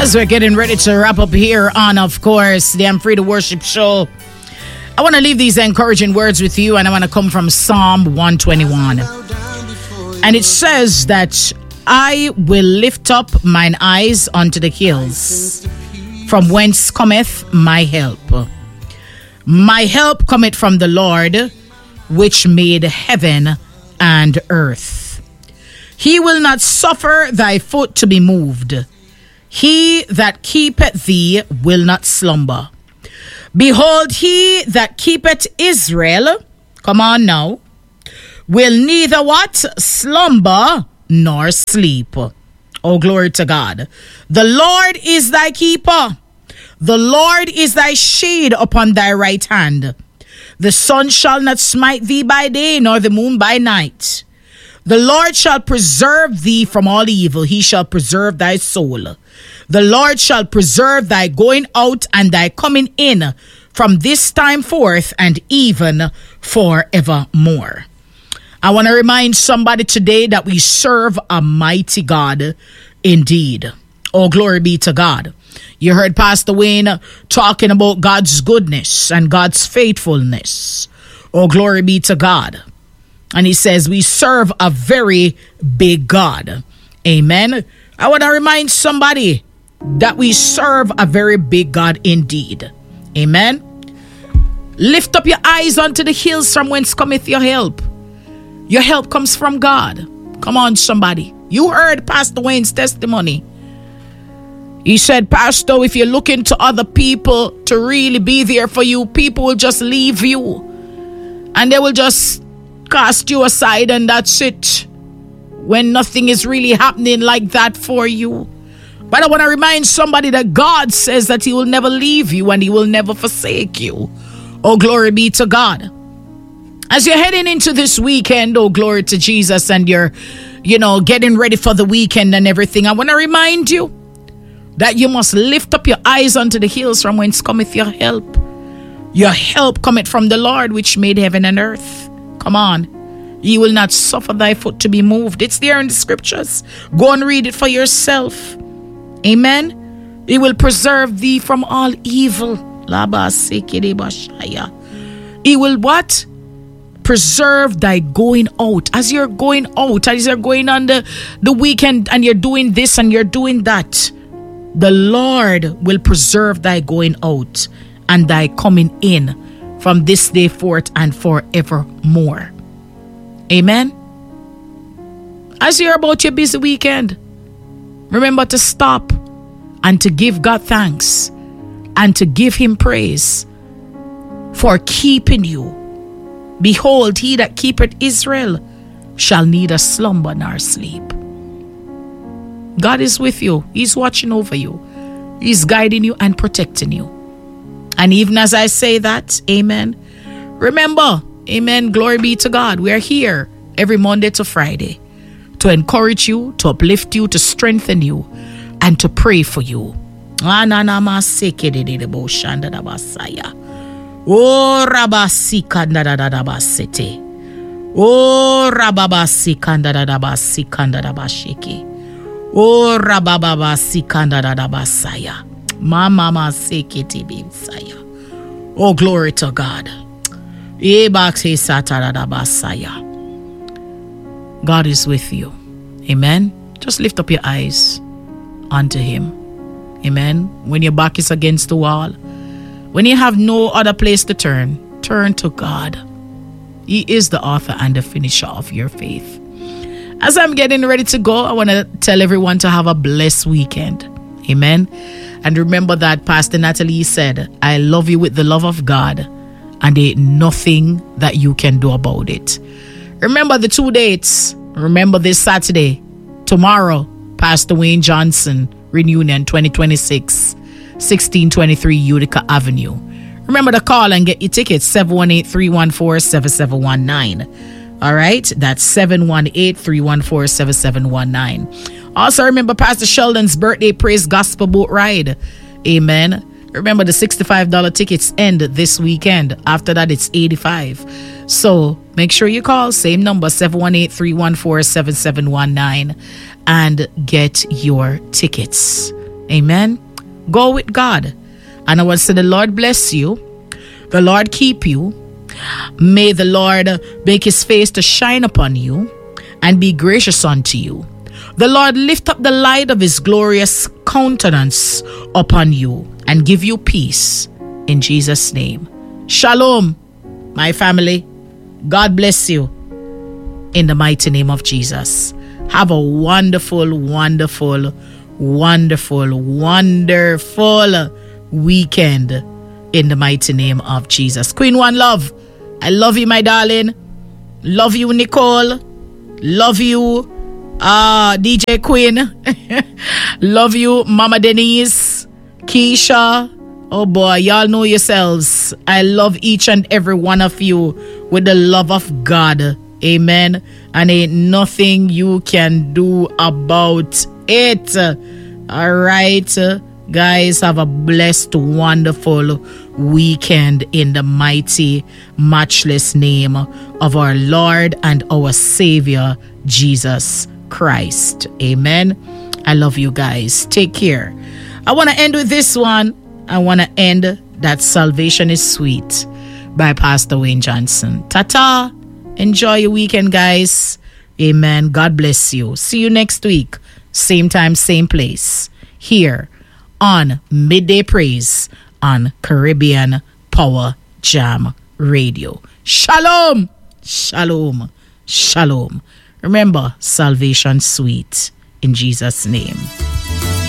As we're getting ready to wrap up here on, of course, the I'm Free to Worship show, I want to leave these encouraging words with you, and I want to come from Psalm 121. And it says that I will lift up mine eyes unto the hills, from whence cometh my help. My help cometh from the Lord, which made heaven and earth. He will not suffer thy foot to be moved. He that keepeth thee will not slumber. Behold, he that keepeth Israel, come on now, will neither what? Slumber nor sleep. Oh, glory to God. The Lord is thy keeper. The Lord is thy shade upon thy right hand. The sun shall not smite thee by day, nor the moon by night. The Lord shall preserve thee from all evil. He shall preserve thy soul. The Lord shall preserve thy going out and thy coming in from this time forth and even forevermore. I want to remind somebody today that we serve a mighty God indeed. Oh, glory be to God. You heard Pastor Wayne talking about God's goodness and God's faithfulness. Oh, glory be to God. And he says we serve a very big God. Amen. I want to remind somebody that we serve a very big God indeed. Amen. Lift up your eyes unto the hills from whence cometh your help. Your help comes from God. Come on, somebody. You heard Pastor Wayne's testimony. He said, Pastor, if you're looking to other people to really be there for you, people will just leave you. And they will just cast you aside, and that's it. When nothing is really happening like that for you. But I want to remind somebody that God says that he will never leave you and he will never forsake you. Oh, glory be to God. As you're heading into this weekend, oh, glory to Jesus, and you're, getting ready for the weekend and everything, I want to remind you that you must lift up your eyes unto the hills from whence cometh your help. Your help cometh from the Lord, which made heaven and earth. Come on. He will not suffer thy foot to be moved. It's there in the scriptures. Go and read it for yourself. Amen. He will preserve thee from all evil. He will what? Preserve thy going out. As you're going out, as you're going on the weekend and you're doing this and you're doing that, the Lord will preserve thy going out and thy coming in from this day forth and forevermore. Amen. As you're about your busy weekend, remember to stop and to give God thanks and to give him praise for keeping you. Behold, he that keepeth Israel shall neither slumber nor sleep. God is with you. He's watching over you. He's guiding you and protecting you. And even as I say that, amen, remember, amen, glory be to God, we are here every Monday to Friday to encourage you, to uplift you, to strengthen you, and to pray for you. Oh, Rabasikandadadabasete. Oh, Rababasikandadadabashiki. Oh, Rababasikandadadabasaya. Mama sekete bimsaya. Oh, glory to God. God is with you. Amen. Just lift up your eyes unto him. Amen. When your back is against the wall, when you have no other place to turn to God. He is the author and the finisher of your faith. As I'm getting ready to go, I want to tell everyone to have a blessed weekend. Amen. And remember that Pastor Natalie said, I love you with the love of God, and there ain't nothing that you can do about it. Remember the 2 dates. Remember this Saturday, tomorrow, Pastor Wayne Johnson, Reunion 2026, 1623 Utica Avenue. Remember to call and get your tickets, 718-314-7719. All right, that's 718-314-7719. Also, remember Pastor Sheldon's birthday praise gospel boat ride. Amen. Remember, the $65 tickets end this weekend. After that, it's $85. So make sure you call, same number, 718-314-7719, and get your tickets. Amen. Go with God. And I want to say the Lord bless you. The Lord keep you. May the Lord make his face to shine upon you and be gracious unto you. The Lord lift up the light of his glorious countenance upon you and give you peace in Jesus' name. Shalom, my family. God bless you in the mighty name of Jesus. Have a wonderful, wonderful, wonderful, wonderful weekend in the mighty name of Jesus. Queen One Love, I love you, my darling. Love you, Nicole. Love you, DJ Queen. Love you, Mama Denise, Keisha. Oh boy, y'all know yourselves. I love each and every one of you with the love of God. Amen. And ain't nothing you can do about it. All right, guys, have a blessed, wonderful weekend in the mighty, matchless name of our Lord and our Savior, Jesus Christ. Amen. I love you guys. Take care. I want to end with this one. I want to end that Salvation is Sweet by Pastor Wayne Johnson. Ta-ta. Enjoy your weekend, guys. Amen. God bless you. See you next week. Same time, same place. Here on Midday Praise on Caribbean Power Jam Radio. Shalom. Shalom. Shalom. Remember, salvation sweet in Jesus' name.